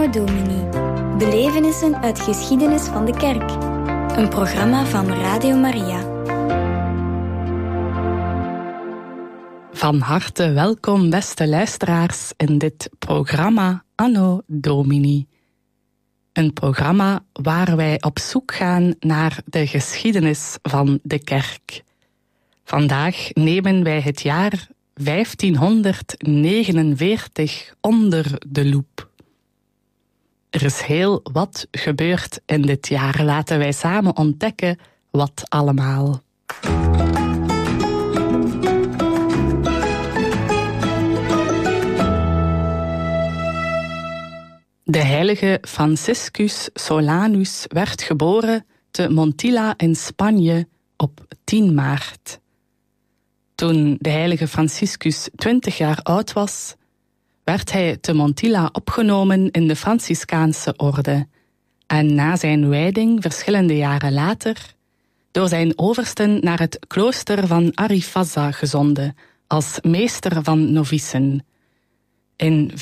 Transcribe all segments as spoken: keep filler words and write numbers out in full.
Anno Domini. Belevenissen uit geschiedenis van de kerk. Een programma van Radio Maria. Van harte welkom, beste luisteraars, in dit programma Anno Domini. Een programma waar wij op zoek gaan naar de geschiedenis van de kerk. Vandaag nemen wij het jaar vijftienhonderdnegenenveertig onder de loep. Er is heel wat gebeurd in dit jaar. Laten wij samen ontdekken wat allemaal. De heilige Franciscus Solanus werd geboren te Montilla in Spanje op tien maart. Toen de heilige Franciscus twintig jaar oud was, werd hij te Montilla opgenomen in de Franciscaanse orde en na zijn wijding verschillende jaren later door zijn oversten naar het klooster van Ariphazza gezonden als meester van novicen. In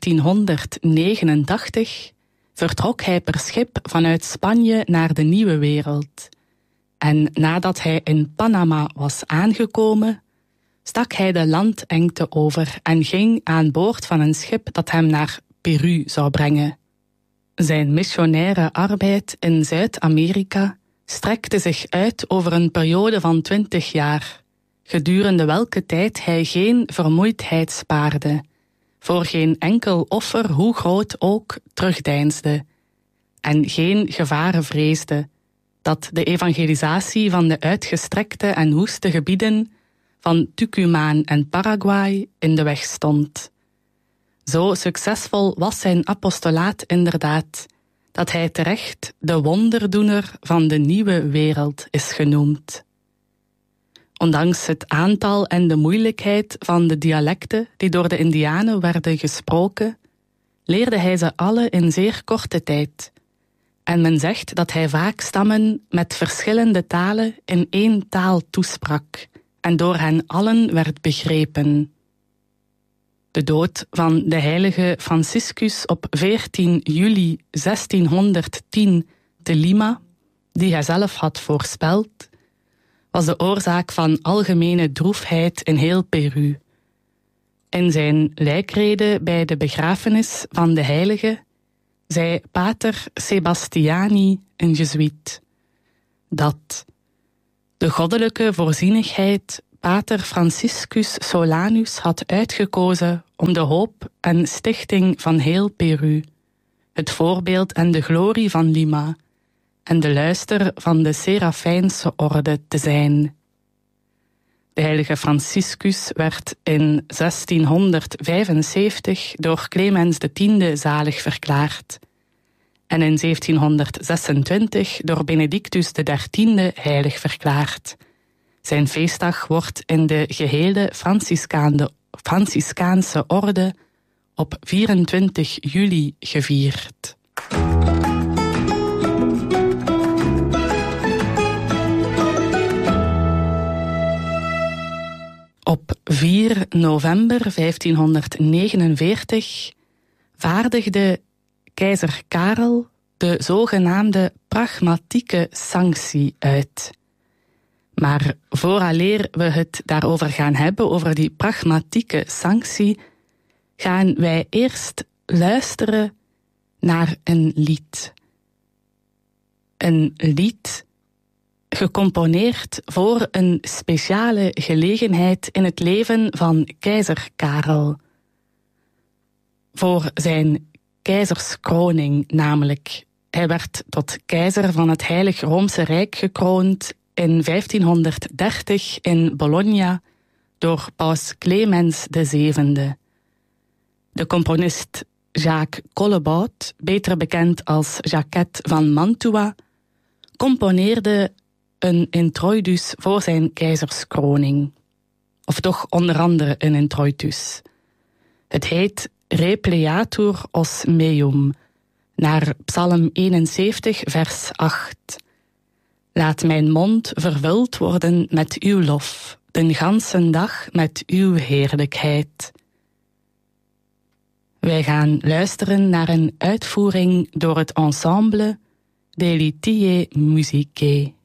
vijftienhonderdnegenentachtig vertrok hij per schip vanuit Spanje naar de Nieuwe Wereld. En nadat hij in Panama was aangekomen, stak hij de landengte over en ging aan boord van een schip dat hem naar Peru zou brengen. Zijn missionaire arbeid in Zuid-Amerika strekte zich uit over een periode van twintig jaar, gedurende welke tijd hij geen vermoeidheid spaarde, voor geen enkel offer, hoe groot ook, terugdeinsde en geen gevaren vreesde dat de evangelisatie van de uitgestrekte en woeste gebieden van Tucumán en Paraguay in de weg stond. Zo succesvol was zijn apostolaat inderdaad, dat hij terecht de wonderdoener van de nieuwe wereld is genoemd. Ondanks het aantal en de moeilijkheid van de dialecten die door de Indianen werden gesproken, leerde hij ze alle in zeer korte tijd. En men zegt dat hij vaak stammen met verschillende talen in één taal toesprak en door hen allen werd begrepen. De dood van de heilige Franciscus op veertien juli zestienhonderdtien te Lima, die hij zelf had voorspeld, was de oorzaak van algemene droefheid in heel Peru. In zijn lijkrede bij de begrafenis van de heilige zei pater Sebastiani, een jezuïet, dat de goddelijke voorzienigheid pater Franciscus Solanus had uitgekozen om de hoop en stichting van heel Peru, het voorbeeld en de glorie van Lima en de luister van de Serafijnse orde te zijn. De heilige Franciscus werd in zestienhonderdvijfenzeventig door Clemens de Tiende zalig verklaard en in zeventienhonderdzesentwintig door Benedictus de Dertiende heilig verklaard. Zijn feestdag wordt in de gehele Franciscaanse orde op vierentwintig juli gevierd. Op vier november vijftienhonderdnegenenveertig vaardigde keizer Karel de zogenaamde pragmatieke sanctie uit. Maar vooraleer we het daarover gaan hebben, over die pragmatieke sanctie, gaan wij eerst luisteren naar een lied. Een lied gecomponeerd voor een speciale gelegenheid in het leven van keizer Karel. Voor zijn keizerskroning namelijk. Hij werd tot keizer van het Heilig Roomse Rijk gekroond in vijftienhonderddertig in Bologna door paus Clemens de Zevende. De componist Jacques Collebout, beter bekend als Jacquet van Mantua, componeerde een introitus voor zijn keizerskroning. Of toch onder andere een introitus. Het heet Repleatur os meum, naar Psalm eenenzeventig, vers acht. Laat mijn mond vervuld worden met uw lof, den gansen dag met uw heerlijkheid. Wij gaan luisteren naar een uitvoering door het ensemble des Litiers Musicae.